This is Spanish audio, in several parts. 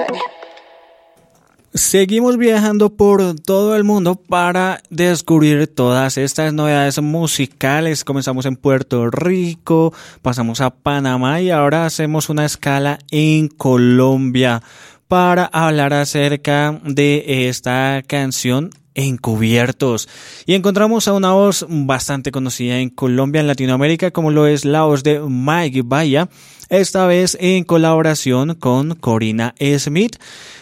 Seguimos viajando por todo el mundo para descubrir todas estas novedades musicales. Comenzamos en Puerto Rico, pasamos a Panamá y ahora hacemos una escala en Colombia para hablar acerca de esta canción Encubiertos. Y encontramos a una voz bastante conocida en Colombia, en Latinoamérica, como lo es la voz de Mike Bahía, esta vez en colaboración con Corina Smith.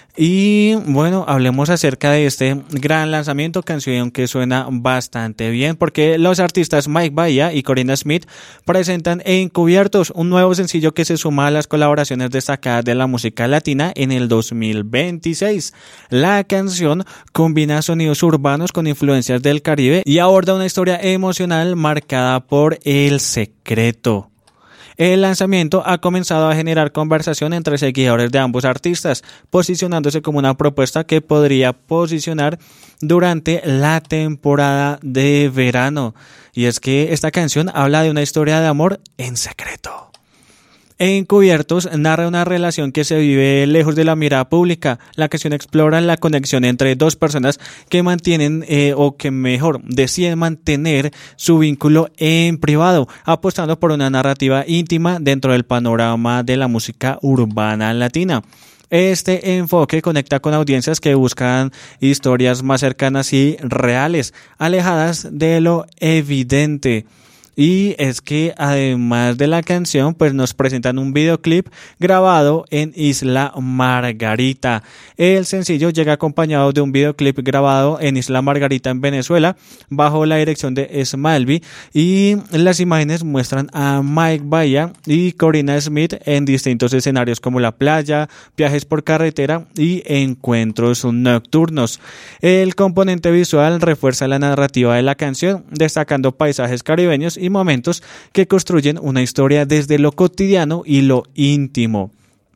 Y bueno, hablemos acerca de este gran lanzamiento, canción que suena bastante bien, porque los artistas Mike Bahía y Corina Smith presentan Encubiertos, un nuevo sencillo que se suma a las colaboraciones destacadas de la música latina en el 2026. La canción combina sonidos urbanos con influencias del Caribe y aborda una historia emocional marcada por el secreto. El lanzamiento ha comenzado a generar conversación entre seguidores de ambos artistas, posicionándose como una propuesta que podría posicionar durante la temporada de verano. Y es que esta canción habla de una historia de amor en secreto. Encubiertos narra una relación que se vive lejos de la mirada pública. La canción explora la conexión entre dos personas que mantienen o que mejor deciden mantener su vínculo en privado, apostando por una narrativa íntima dentro del panorama de la música urbana latina. Este enfoque conecta con audiencias que buscan historias más cercanas y reales, alejadas de lo evidente. Y es que además de la canción, pues nos presentan un videoclip grabado en Isla Margarita. El sencillo llega acompañado de un videoclip grabado en Isla Margarita en Venezuela, bajo la dirección de Smalby, y las imágenes muestran a Mike Bahía y Corina Smith en distintos escenarios como la playa, viajes por carretera y encuentros nocturnos. El componente visual refuerza la narrativa de la canción, destacando paisajes caribeños y momentos que construyen una historia desde lo cotidiano y lo íntimo.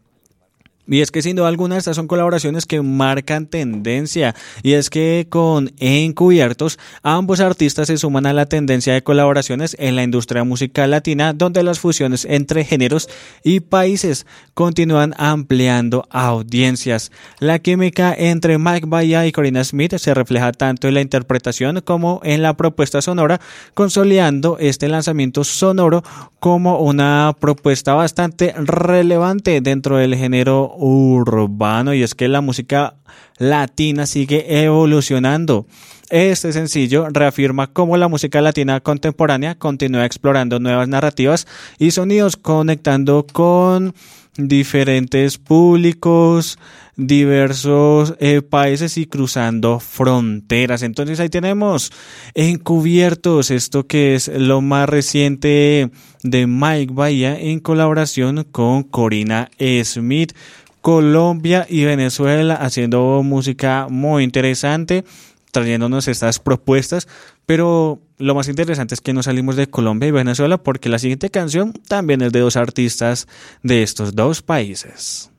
Y es que sin duda alguna estas son colaboraciones que marcan tendencia, y es que con Encubiertos ambos artistas se suman a la tendencia de colaboraciones en la industria musical latina, donde las fusiones entre géneros y países continúan ampliando audiencias. La química entre Mike Bahía y Corina Smith se refleja tanto en la interpretación como en la propuesta sonora, consolidando este lanzamiento sonoro como una propuesta bastante relevante dentro del género urbano. Y es que la música latina sigue evolucionando. Este sencillo reafirma cómo la música latina contemporánea continúa explorando nuevas narrativas y sonidos, conectando con diferentes públicos, diversos países y cruzando fronteras. Entonces ahí tenemos Encubiertos, esto que es lo más reciente de Mike Bahía en colaboración con Corina Smith. Colombia y Venezuela haciendo música muy interesante, trayéndonos estas propuestas, pero lo más interesante es que no salimos de Colombia y Venezuela, porque la siguiente canción también es de dos artistas de estos dos países.